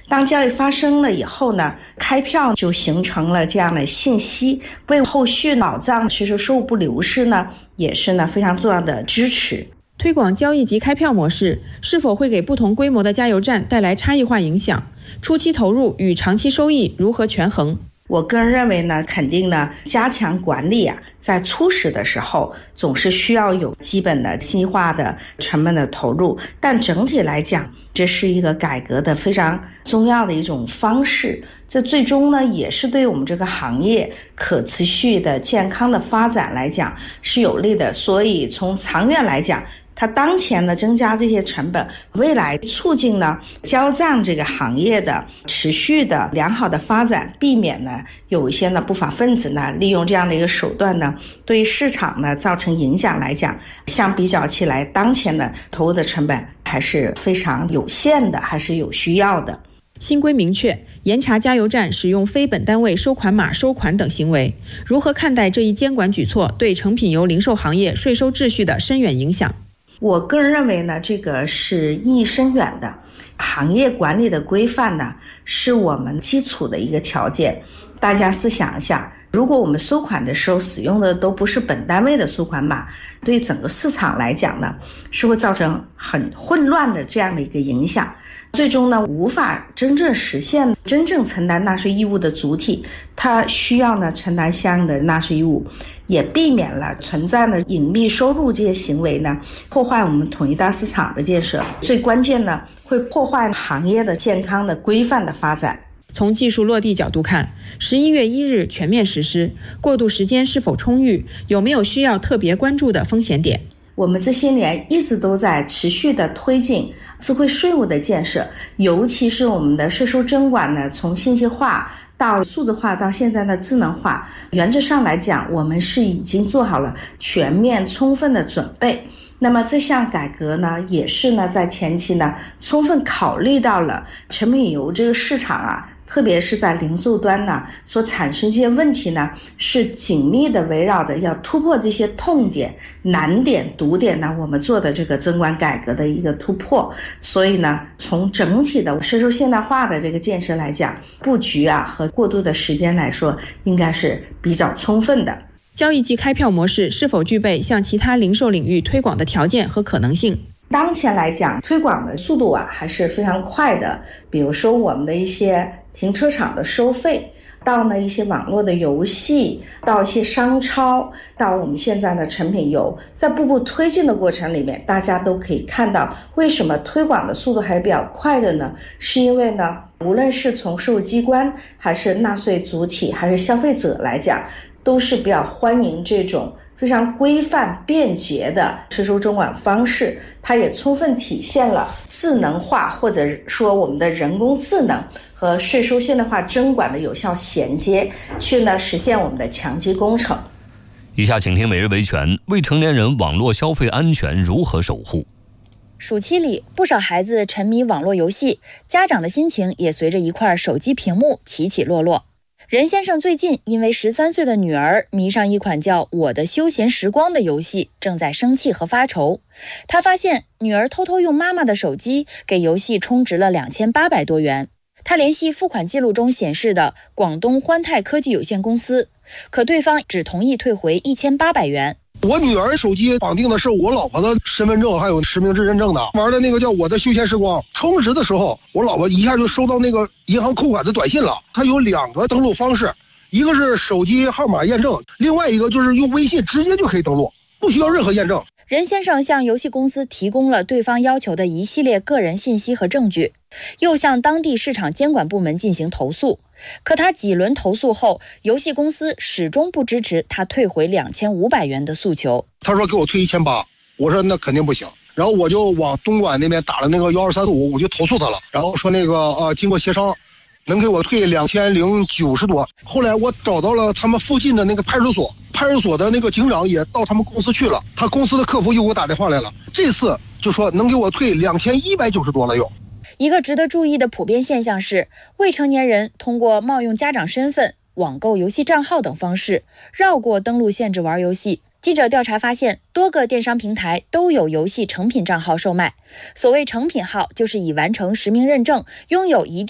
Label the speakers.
Speaker 1: 当交易发生了以后呢，开票就形成了这样的信息，为后续保障税收收入不流失呢，也是呢非常重要的支持。
Speaker 2: 推广交易及开票模式是否会给不同规模的加油站带来差异化影响？初期投入与长期收益如何权衡？
Speaker 1: 我个人认为呢，肯定呢，加强管理在初始的时候总是需要有基本的信息化的成本的投入，但整体来讲，这是一个改革的非常重要的一种方式。这最终呢，也是对我们这个行业可持续的健康的发展来讲是有利的。所以从长远来讲，它当前呢增加这些成本，未来促进呢交站这个行业的持续的良好的发展，避免呢有一些呢不法分子呢利用这样的一个手段呢对市场呢造成影响来讲，相比较起来，当前的投入的成本还是非常有限的，还是有需要的。
Speaker 2: 新规明确严查加油站使用非本单位收款码收款等行为，如何看待这一监管举措对成品油零售行业税收秩序的深远影响？
Speaker 1: 我个人认为呢，这个是意义深远的。行业管理的规范呢，是我们基础的一个条件。大家试想一下，如果我们收款的时候使用的都不是本单位的收款码，对整个市场来讲呢，是会造成很混乱的这样的一个影响。最终呢，无法真正实现真正承担纳税义务的主体，它需要呢承担相应的纳税义务，也避免了存在的隐秘收入这些行为呢，破坏我们统一大市场的建设。最关键呢，会破坏行业的健康的规范的发展。
Speaker 2: 从技术落地角度看，11月1日全面实施，过渡时间是否充裕？有没有需要特别关注的风险点？
Speaker 1: 我们这些年一直都在持续的推进智慧税务的建设，尤其是我们的税收征管呢，从信息化到数字化到现在的智能化，原则上来讲，我们是已经做好了全面充分的准备。那么这项改革呢，也是呢在前期呢充分考虑到了成品油这个市场特别是在零售端呢所产生这些问题呢，是紧密的围绕的要突破这些痛点、难点、堵点呢，我们做的这个征管改革的一个突破。所以呢，从整体的税收现代化的这个建设来讲，布局和过渡的时间来说，应该是比较充分的。
Speaker 2: 交易及开票模式是否具备向其他零售领域推广的条件和可能性？
Speaker 1: 当前来讲，推广的速度还是非常快的。比如说我们的一些停车场的收费，到呢一些网络的游戏，到一些商超，到我们现在的成品油，在步步推进的过程里面，大家都可以看到为什么推广的速度还是比较快的呢？是因为呢，无论是从税务机关还是纳税主体还是消费者来讲，都是比较欢迎这种非常规范便捷的税收征管方式，它也充分体现了智能化或者说我们的人工智能和税收现代化征管的有效衔接，去呢实现我们的强基工程。
Speaker 3: 以下请听每日维权：未成年人网络消费安全如何守护？
Speaker 4: 暑期里，不少孩子沉迷网络游戏，家长的心情也随着一块手机屏幕起起落落。任先生最近因为13岁的女儿迷上一款叫《我的休闲时光》的游戏，正在生气和发愁。他发现女儿偷偷用妈妈的手机给游戏充值了2800多元。他联系付款记录中显示的广东欢泰科技有限公司，可对方只同意退回1800元。
Speaker 5: 我女儿手机绑定的是我老婆的身份证还有实名制认证的，玩的那个叫我的休闲时光。充值的时候，我老婆一下就收到那个银行扣款的短信了。它有2个登录方式，一个是手机号码验证，另外一个就是用微信直接就可以登录，不需要任何验证。
Speaker 4: 任先生向游戏公司提供了对方要求的一系列个人信息和证据，又向当地市场监管部门进行投诉。可他几轮投诉后，游戏公司始终不支持他退回2500元的诉求。
Speaker 5: 他说给我退1800，我说那肯定不行。然后我就往东莞那边打了那个12345，我就投诉他了。然后说那个经过协商，能给我退2090多。后来我找到了他们附近的那个派出所，派出所的那个警长也到他们公司去了，他公司的客服又给我打电话来了，这次就说能给我退2190多了又。
Speaker 4: 一个值得注意的普遍现象是，未成年人通过冒用家长身份、网购游戏账号等方式，绕过登录限制玩游戏。记者调查发现，多个电商平台都有游戏成品账号售卖。所谓成品号，就是已完成实名认证，拥有一定